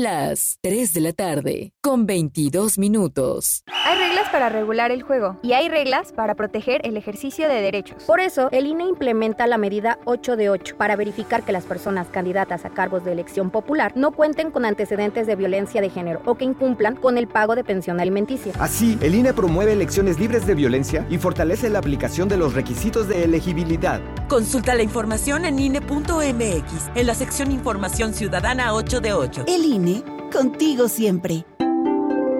las 3 de la tarde, con 22 minutos. Hay reglas para regular el juego y hay reglas para proteger el ejercicio de derechos. Por eso, el INE implementa la medida 8 de 8 para verificar que las personas candidatas a cargos de elección popular no cuenten con antecedentes de violencia de género o que incumplan con el pago de pensión alimenticia. Así, el INE promueve elecciones libres de violencia y fortalece la aplicación de los requisitos de elegibilidad. Consulta la información en INE.mx, en la sección Información Ciudadana 8 de 8. El INE, contigo siempre.